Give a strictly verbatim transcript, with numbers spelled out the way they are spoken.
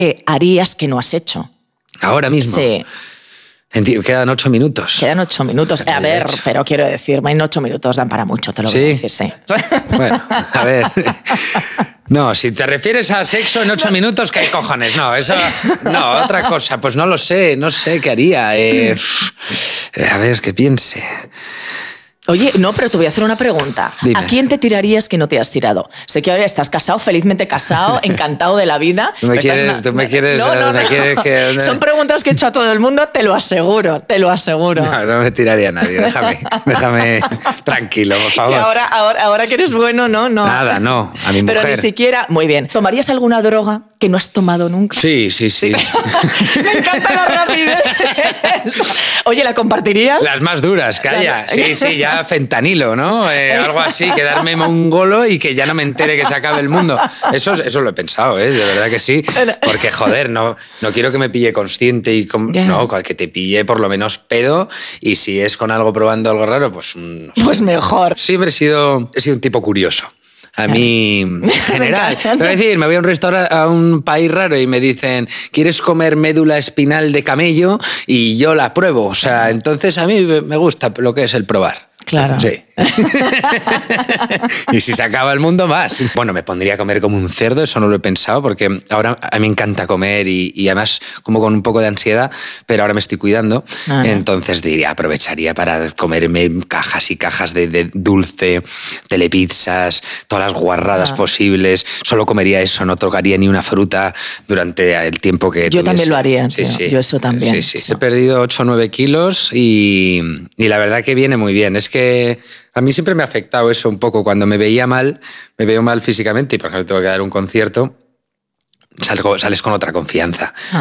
¿Qué harías que no has hecho? ¿Ahora mismo? Sí. Enti- Quedan ocho minutos. Quedan ocho minutos. A ver, pero quiero decir, en ocho minutos dan para mucho, te lo ¿Sí? voy a decir, sí. Bueno, a ver. No, si te refieres a sexo en ocho minutos, ¿qué cojones? No, eso. No, otra cosa. Pues no lo sé, no sé qué haría. Eh, a ver, que piense. Oye, no, pero te voy a hacer una pregunta. Dime. ¿A quién te tirarías que no te has tirado? Sé que ahora estás casado, felizmente casado, encantado de la vida. Tú me Estás quieres, una- tú me quieres, No, no, me no. quieres que... Son preguntas que he hecho a todo el mundo, te lo aseguro, te lo aseguro. No, no me tiraría a nadie. Déjame, déjame tranquilo, por Y favor. ahora, ahora, ahora que eres bueno, no, no. Nada, no, a mi mujer. Pero ni siquiera... Muy bien. ¿Tomarías alguna droga que no has tomado nunca? Sí, sí, sí. Me encanta la rapidez. Oye, ¿la compartirías? Las más duras que haya. Sí, sí, ya fentanilo, ¿no? Eh, algo así, quedarme mongolo y que ya no me entere que se acabe el mundo. Eso, eso lo he pensado, ¿eh? De verdad que sí. Porque, joder, no, no quiero que me pille consciente y con, Ya. no, que te pille por lo menos pedo, y si es con algo probando algo raro, pues... No sé. Pues mejor. Siempre he sido, he sido un tipo curioso. A mí, en general. encanta. Te voy a decir, me voy a un restaurante, a un país raro y me dicen, ¿quieres comer médula espinal de camello? Y yo la pruebo. O sea, entonces a mí me gusta lo que es el probar. Claro. Sí. Y si se acaba el mundo, más. Bueno, me pondría a comer como un cerdo, eso no lo he pensado, porque ahora a mí me encanta comer y, y además como con un poco de ansiedad, pero ahora me estoy cuidando. Ah. Entonces diría, aprovecharía para comerme cajas y cajas de, de dulce, telepizzas, todas las guarradas Ah. posibles. Solo comería eso, no tocaría ni una fruta durante el tiempo que Yo también tuviese. lo haría, Sí, tío. sí. Yo eso también. Sí, sí. Eso. He perdido ocho o nueve kilos y, y la verdad que viene muy bien. Es que a mí siempre me ha afectado eso un poco. Cuando me veía mal, me veo mal físicamente y por ejemplo tengo que dar un concierto, salgo, sales con otra confianza.